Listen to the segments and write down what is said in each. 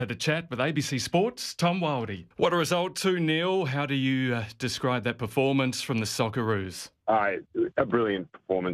Had a chat with ABC Sports' Tom Wildy. What a result, 2-0. How do you describe that performance from the Socceroos? A brilliant performance.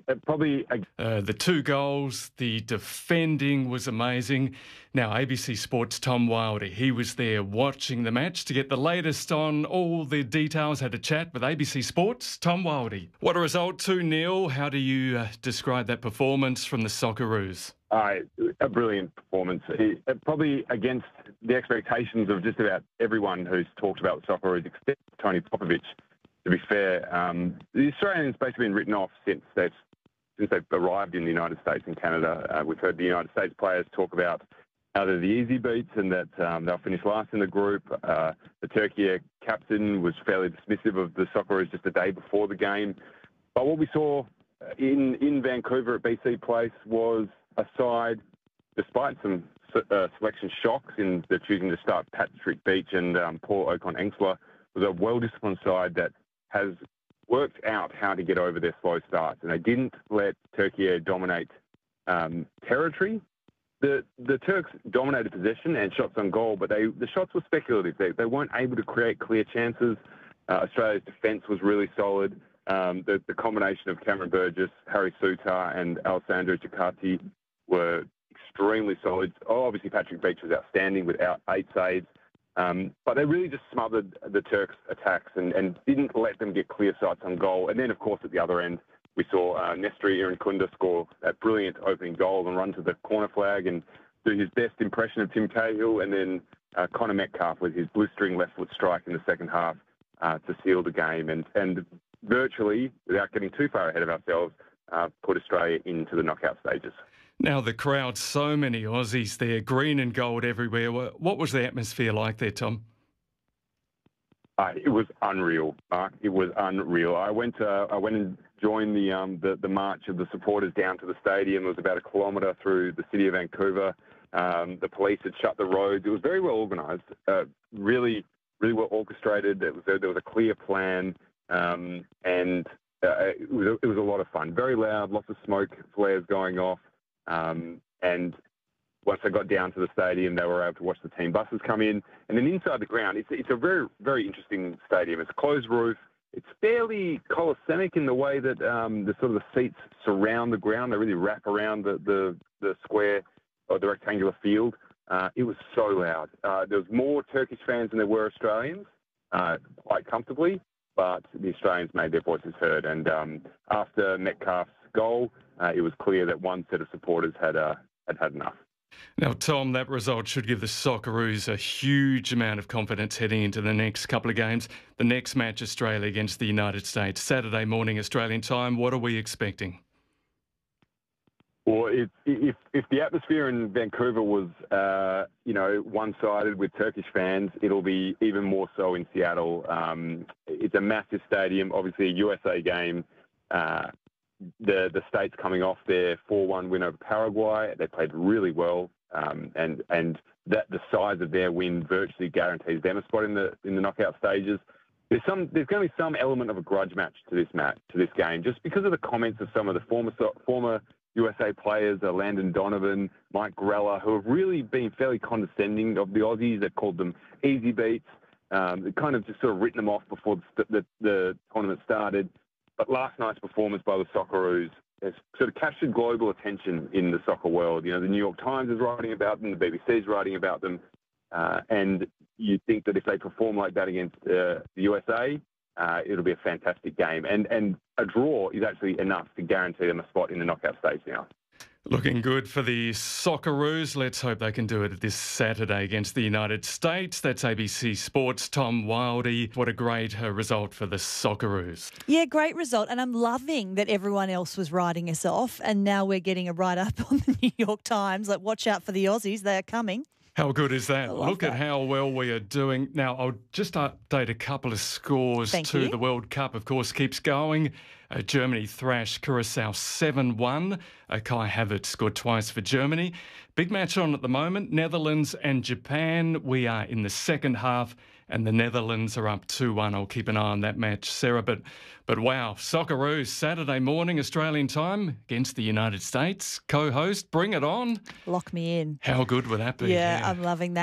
The 2 goals, the defending was amazing. Now, ABC Sports' Tom Wildy, he was there watching the match to get the latest on all the details. Had a chat with ABC Sports' Tom Wildy. What a result, 2-0. How do you describe that performance from the Socceroos? A brilliant performance. Probably against the expectations of just about everyone who's talked about the Socceroos, except Tony Popovic. To be fair, the Australians basically been written off since they've arrived in the United States and Canada. We've heard the United States players talk about how they're the easy beats and that they'll finish last in the group. The Turkey captain was fairly dismissive of the Socceroos just a day before the game. But what we saw in Vancouver at BC Place was a side, despite some selection shocks in the choosing to start Patrick Beach and Paul Okon-Engsler, was a well-disciplined side that has worked out how to get over their slow starts. And they didn't let Turkey dominate territory. The Turks dominated possession and shots on goal, but the shots were speculative. They weren't able to create clear chances. Australia's defence was really solid. The combination of Cameron Burgess, Harry Sutar and Alessandro Cecatti were extremely solid. Obviously, Patrick Beach was outstanding with 8 saves. But they really just smothered the Turks' attacks and didn't let them get clear sights on goal. And then, of course, at the other end, we saw Nestori Irankunda score that brilliant opening goal and run to the corner flag and do his best impression of Tim Cahill. And then Connor Metcalfe with his blistering left foot strike in the second half to seal the game. And virtually, without getting too far ahead of ourselves, put Australia into the knockout stages. Now, the crowd, so many Aussies there, green and gold everywhere. What was the atmosphere like there, Tom? It was unreal, Mark. It was unreal. I went and joined the march of the supporters down to the stadium. It was about 1 kilometre through the city of Vancouver. The police had shut the roads. It was very well organised, really well orchestrated. There was a clear plan, and it was a lot of fun. Very loud, lots of smoke flares going off. And once they got down to the stadium, they were able to watch the team buses come in. And then inside the ground, it's a very, very interesting stadium. It's a closed roof. It's fairly coliseum in the way that the seats surround the ground. They really wrap around the square or the rectangular field. It was so loud. There was more Turkish fans than there were Australians, quite comfortably. But the Australians made their voices heard. And after Metcalfe's goal, it was clear that one set of supporters had enough. Now, Tom, that result should give the Socceroos a huge amount of confidence heading into the next couple of games. The next match, Australia against the United States, Saturday morning Australian time. What are we expecting? Well, if the atmosphere in Vancouver was, one-sided with Turkish fans, it'll be even more so in Seattle. It's a massive stadium, obviously a USA game. The States coming off their 4-1 win over Paraguay, they played really well, and that the size of their win virtually guarantees them a spot in the knockout stages. There's going to be some element of a grudge match to this game, just because of the comments of some of the former USA players, Landon Donovan, Mike Grella, who have really been fairly condescending of the Aussies. They've called them easy beats. They kind of just sort of written them off before the tournament started. But last night's performance by the Socceroos has sort of captured global attention in the soccer world. You know, the New York Times is writing about them, the BBC is writing about them, and you think that if they perform like that against the USA, it'll be a fantastic game. And a draw is actually enough to guarantee them a spot in the knockout stage now. Looking good for the Socceroos. Let's hope they can do it this Saturday against the United States. That's ABC Sports' Tom Wildy. What a great result for the Socceroos. Yeah, great result. And I'm loving that everyone else was writing us off. And now we're getting a write-up on the New York Times. Like, watch out for the Aussies. They are coming. How good is that? Look that. At how well we are doing. Now, I'll just update a couple of scores Thank to you. The World Cup, of course, keeps going. Germany thrashed Curacao 7-1. Kai Havertz scored twice for Germany. Big match on at the moment, Netherlands and Japan. We are in the second half and the Netherlands are up 2-1. I'll keep an eye on that match, Sarah. But wow, Socceroos, Saturday morning Australian time against the United States. Co-host, bring it on. Lock me in. How good would that be? Yeah, I'm loving that.